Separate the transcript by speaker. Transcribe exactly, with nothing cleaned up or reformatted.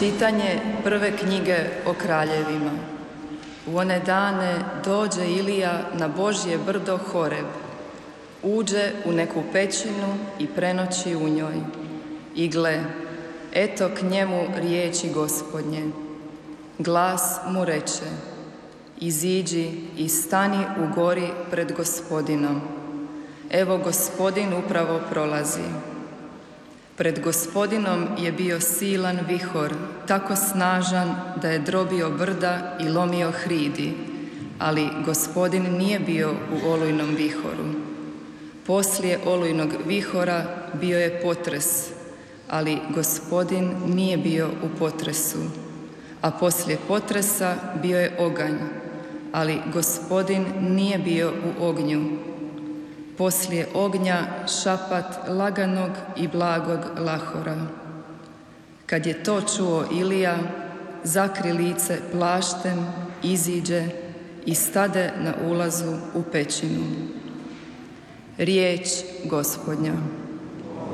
Speaker 1: Čitanje prve knjige o kraljevima. U one dane dođe Ilija na Božje brdo Horeb, uđe u neku pećinu i prenoći u njoj. I gle, eto k njemu riječi Gospodnje. Glas mu reče: iziđi i stani u gori pred Gospodinom. Evo Gospodin upravo prolazi. Pred Gospodinom je bio silan vihor, tako snažan da je drobio brda i lomio hridi, ali Gospodin nije bio u olujnom vihoru. Poslije olujnog vihora bio je potres, ali Gospodin nije bio u potresu. A poslije potresa bio je oganj, ali Gospodin nije bio u ognju. Poslije ognja šapat laganog i blagog lahora. Kad je to čuo Ilija, zakri lice plaštem, iziđe i stade na ulazu u pećinu. Riječ Gospodnja.